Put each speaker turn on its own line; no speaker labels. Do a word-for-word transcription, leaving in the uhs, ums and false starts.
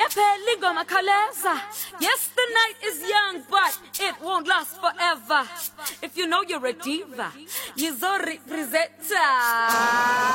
Peligo Makaleza. Yes, the night is young, but it won't last forever. If you know you're a diva, you're a representer.